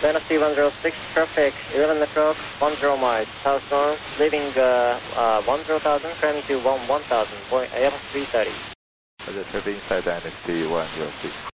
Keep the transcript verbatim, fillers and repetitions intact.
Dynasty one zero six, traffic eleven o'clock, one zero miles, southbound, leaving uh, uh, one zero thousand, climbing to one one thousand, Airbus three thirty. Roger, traffic inside Dynasty one zero six.